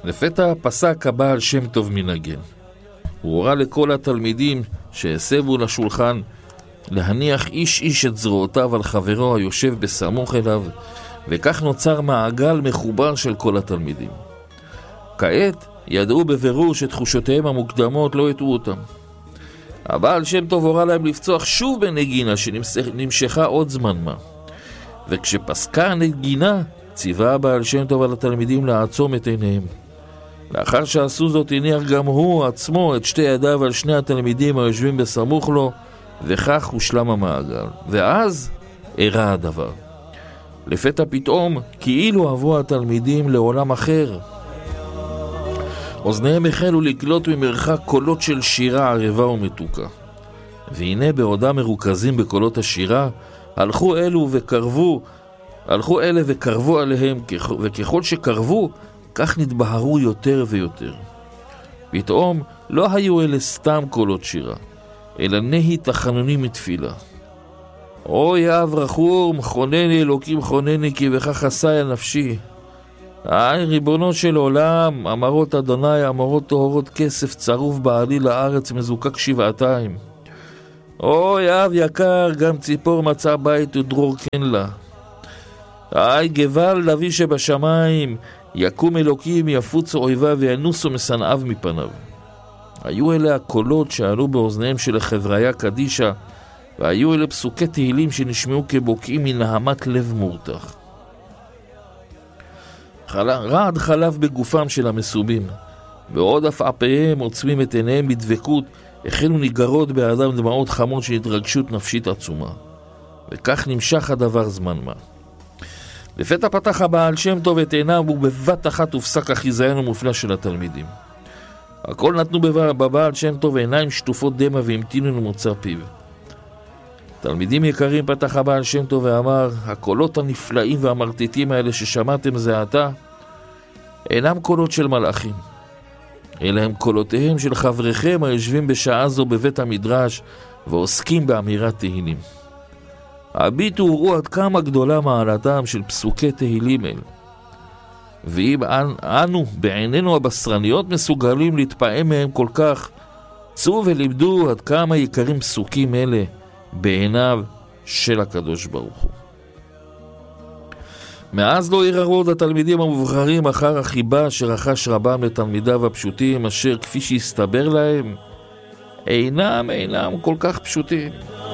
לפתע פסק הבעל שם טוב מנגן. הוא הורה לכל התלמידים שהסבו לשולחן להניח איש איש את זרועותיו על חברו היושב בסמוך אליו, וכך נוצר מעגל מחובר של כל התלמידים. כעת ידעו בבירור שתחושותיהם המוקדמות לא יטעו אותם. הבעל שם טוב הורה להם לפצוח שוב בנגינה שנמשכה עוד זמן מה. וכשפסקה הנגינה, ציווה הבעל שם טוב על התלמידים לעצום את עיניהם. לאחר שעשו זאת הניח גם הוא עצמו את שתי ידיו על שני התלמידים היושבים בסמוך לו, וכך הושלם המעגל. ואז אירע הדבר. לפתע פתאום כאילו עברו התלמידים לעולם אחר. אוזניהם החלו לקלוט ממרחק קולות של שירה ערבה ומתוקה. והנה בעודם מרוכזים בקולות השירה, הלכו אלה וקרבו עליהם, וככל שקרבו, כך נתבהרו יותר ויותר. פתאום לא היו אלה סתם קולות שירה, אלא נהי תחנונים מתפילה. אוי אב רחום, חונני אלוקים חונני, כי בכך עשה נפשי. ריבונו של עולם, אמרות אדוני, אמרות טהורות כסף צרוף בעלי לארץ מזוקק שבעתיים. אוי אב יקר, גם ציפור מצא בית ודרור כן לה. גבל לוי שבשמיים, יקום אלוקים, יפוץ אויביו וינוסו משנאיו מפניו. היו אלה הקולות שעלו באוזניהם של החבריה קדישה, והיו אלה פסוקי תהילים שנשמעו כבוקעים מנהמת לב מורתח. רעד חלף בגופם של המסובים, בעוד אפעפיהם עוצמים את עיניהם בדבקות, החלו ניגרות באדם דמעות חמות של התרגשות נפשית עצומה. וכך נמשך הדבר זמן מה. לפתע פתח הבעל שם טוב את עיניו, ובבת אחת הופסק החיזיון המופלא של התלמידים. הכל נתנו בבעל שם טוב עיניים שטופות דמה והמתינו למוצא פיו. תלמידים יקרים, פתח הבעל שם טוב ואמר, הקולות הנפלאים והמרטיטים האלה ששמעתם זה עתה, אינם קולות של מלאכים, אלא הם קולותיהם של חבריכם היושבים בשעה זו בבית המדרש ועוסקים באמירת תהילים. הביטו וראו עד כמה גדולה מעלתם של פסוקי תהילים אל. ואם אנו בעינינו הבשרניות מסוגלים להתפעם מהם כל כך, צאו ולימדו עד כמה יקרים פסוקים אלה בעיניו של הקדוש ברוך הוא. מאז לא ערערו עוד התלמידים המובחרים אחר החיבה שרחש רבם לתלמידיו הפשוטים, אשר כפי שהסתבר להם אינם כל כך פשוטים.